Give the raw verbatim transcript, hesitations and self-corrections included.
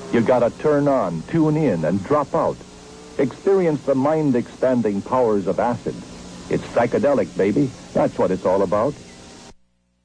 You gotta turn on, tune in, and drop out. Experience the mind-expanding powers of acid. It's psychedelic, baby. That's what it's all about.